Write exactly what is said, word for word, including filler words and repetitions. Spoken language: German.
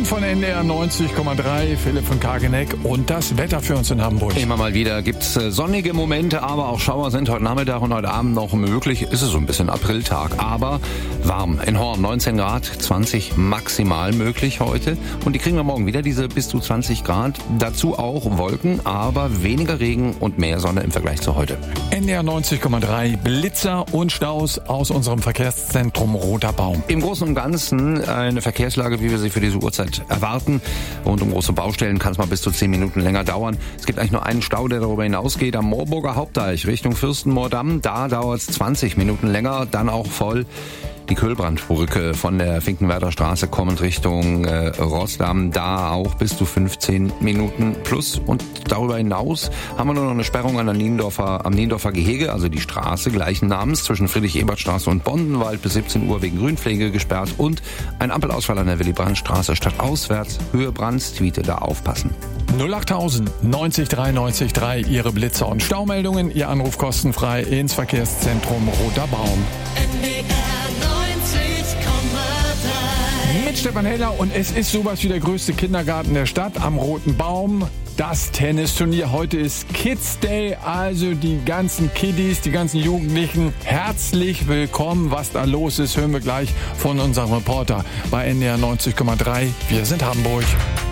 neun von N D R neunzig Komma drei, Philipp von Kageneck und das Wetter für uns in Hamburg. Immer mal wieder gibt's sonnige Momente, aber auch Schauer sind heute Nachmittag und heute Abend noch möglich. Ist es so ein bisschen Apriltag, aber warm. In Horn neunzehn Grad, zwanzig maximal möglich heute. Und die kriegen wir morgen wieder, diese bis zu zwanzig Grad. Dazu auch Wolken, aber weniger Regen und mehr Sonne im Vergleich zu heute. N D R neunzig Komma drei, Blitzer und Staus aus unserem Verkehrszentrum Roter Baum. Im Großen und Ganzen eine Verkehrslage, wie wir sie für diese Uhrzeit erwarten. Und um große Baustellen kann es mal bis zu zehn Minuten länger dauern. Es gibt eigentlich nur einen Stau, der darüber hinausgeht. Am Moorburger Hauptdeich Richtung Fürstenmoordamm. Da dauert es zwanzig Minuten länger, dann auch voll. Die Köhlbrandbrücke von der Finkenwerder Straße kommend Richtung äh, Roßdamm, da auch bis zu fünfzehn Minuten plus. Und darüber hinaus haben wir nur noch eine Sperrung an der Niendorfer, am Niendorfer Gehege, also die Straße gleichen Namens zwischen Friedrich-Ebert-Straße und Bondenwald bis siebzehn Uhr wegen Grünpflege gesperrt und ein Ampelausfall an der Willy-Brandt-Straße stadtauswärts, Höhe Brandstwiete, da aufpassen. null achttausend neunzig drei neunzig drei, Ihre Blitzer und Staumeldungen, Ihr Anruf kostenfrei ins Verkehrszentrum Roter Baum. Mit Stefan Heller und es ist sowas wie der größte Kindergarten der Stadt am Roten Baum. Das Tennisturnier. Heute ist Kids Day, also die ganzen Kiddies, die ganzen Jugendlichen, herzlich willkommen. Was da los ist, hören wir gleich von unserem Reporter bei N D R neunzig Komma drei. Wir sind Hamburg.